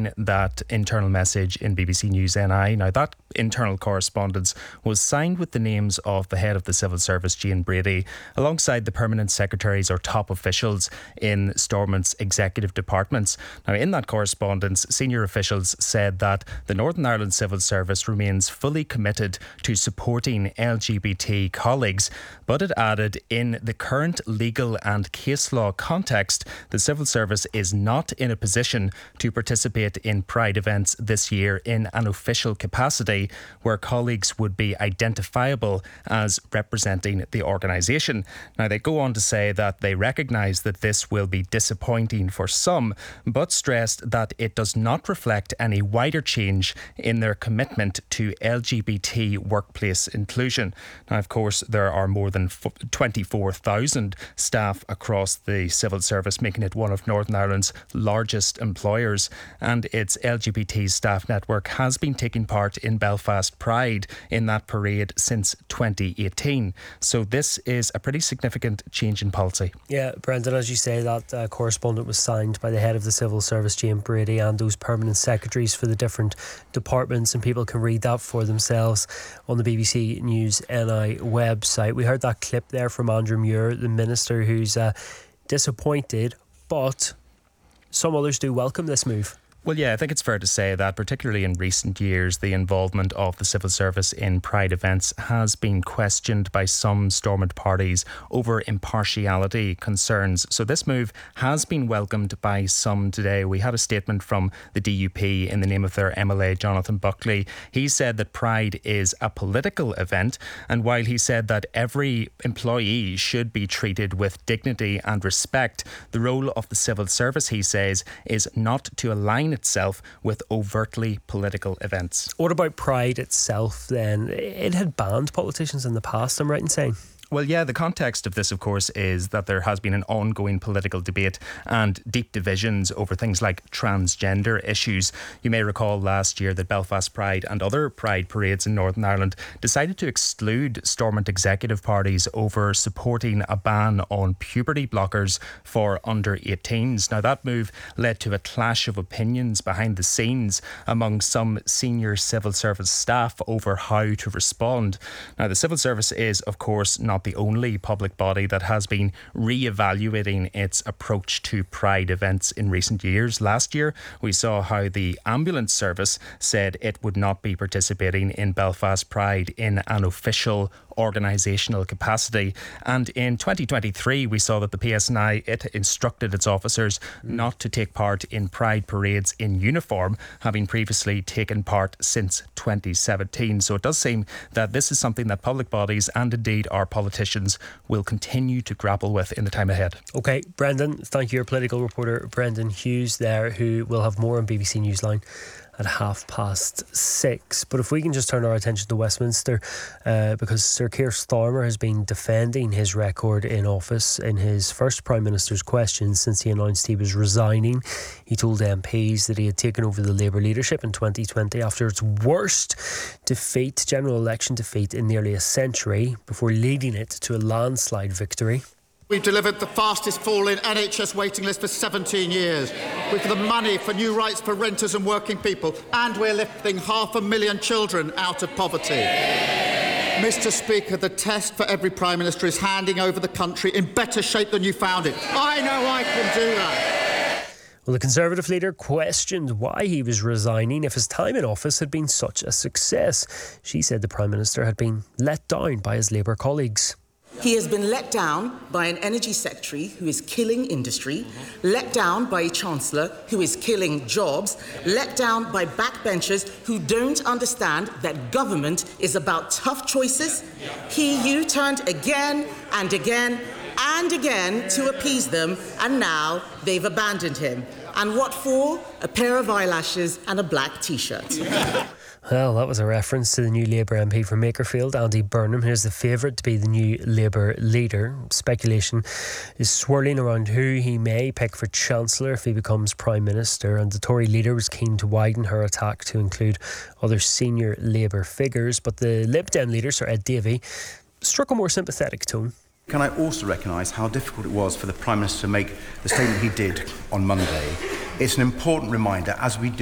in that internal message in BBC News NI. Now, that internal correspondence was signed with the names of the head of the Civil Service, Jane Brady, alongside the permanent secretaries or top officials in Stormont's executive departments. Now, in that correspondence, senior officials said that the Northern Ireland Civil Service remains fully committed to supporting LGBT colleagues, but it added, in the current legal and case law context, the Civil Service is not in a position to participate in Pride events this year in an official capacity where colleagues would be identifiable as representing the organisation. Now, they go on to say that they recognise that this will be disappointing for some, but stressed that it does not reflect any wider change in their commitment to LGBT workplace inclusion. Now, of course, there are more than 24,000 staff across the Civil Service, making it one of Northern Ireland's largest employers, and its LGBT staff network has been taking part in Belfast Pride in that parade since 2018. So this is a pretty significant change in policy. Yeah, Brendan, as you say, that correspondence was signed by the head of the Civil Service, Jane Brady, and those permanent secretaries for the different departments, and people can read that for themselves on the BBC News NI website. We heard that clip there from Andrew Muir, the minister, who's disappointed, but some others do welcome this move. Well, yeah, I think it's fair to say that particularly in recent years, the involvement of the Civil Service in Pride events has been questioned by some Stormont parties over impartiality concerns. So this move has been welcomed by some today. We had a statement from the DUP in the name of their MLA, Jonathan Buckley. He said that Pride is a political event, and while he said that every employee should be treated with dignity and respect, the role of the Civil Service, he says, is not to align itself with overtly political events. What about Pride itself then? It had banned politicians in the past, I'm right in saying? Well, yeah, the context of this, of course, is that there has been an ongoing political debate and deep divisions over things like transgender issues. You may recall last year that Belfast Pride and other Pride parades in Northern Ireland decided to exclude Stormont executive parties over supporting a ban on puberty blockers for under 18s. Now, that move led to a clash of opinions behind the scenes among some senior civil service staff over how to respond. Now, the Civil Service is, of course, not the only public body that has been re-evaluating its approach to Pride events in recent years. Last year, we saw how the ambulance service said it would not be participating in Belfast Pride in an official organisational capacity. And in 2023, we saw that the PSNI, it instructed its officers not to take part in Pride parades in uniform, having previously taken part since 2017. So it does seem that this is something that public bodies and indeed our politicians will continue to grapple with in the time ahead. OK, Brendan, thank you. Your political reporter Brendan Hughes there, who will have more on BBC Newsline at 6:30. But if we can just turn our attention to Westminster, because Sir Keir Starmer has been defending his record in office in his first Prime Minister's questions since he announced he was resigning. He told MPs that he had taken over the Labour leadership in 2020 after its worst defeat, general election defeat in nearly a century, before leading it to a landslide victory. We've delivered the fastest fall in NHS waiting list for 17 years. With the money for new rights for renters and working people, and we're lifting 500,000 children out of poverty. Mr. Speaker, the test for every Prime Minister is handing over the country in better shape than you found it. I know I can do that. Well, the Conservative leader questioned why he was resigning if his time in office had been such a success. She said the Prime Minister had been let down by his Labour colleagues. He has been let down by an energy secretary who is killing industry, let down by a chancellor who is killing jobs, let down by backbenchers who don't understand that government is about tough choices. He U-turned again and again and again to appease them, and now they've abandoned him. And what for? A pair of eyelashes and a black T-shirt. Well, that was a reference to the new Labour MP from Makerfield, Andy Burnham, who is the favourite to be the new Labour leader. Speculation is swirling around who he may pick for Chancellor if he becomes Prime Minister, and the Tory leader was keen to widen her attack to include other senior Labour figures. But the Lib Dem leader, Sir Ed Davey, struck a more sympathetic tone. Can I also recognise how difficult it was for the Prime Minister to make the statement he did on Monday? It's an important reminder as we